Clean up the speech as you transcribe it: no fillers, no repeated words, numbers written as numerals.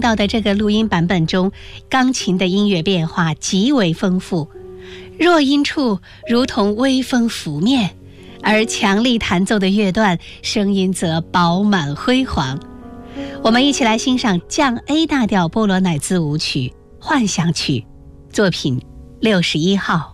到的这个录音版本中，钢琴的音乐变化极为丰富，弱音处如同微风拂面，而强力弹奏的乐段声音则饱满辉煌。我们一起来欣赏降 A 大调波罗乃兹舞曲《幻想曲》，作品61号。